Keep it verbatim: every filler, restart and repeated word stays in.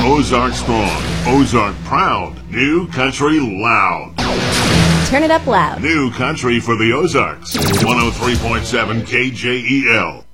Ozark strong, Ozark proud, New Country loud. Turn it up loud. New Country for the Ozarks. one oh three point seven K J E L.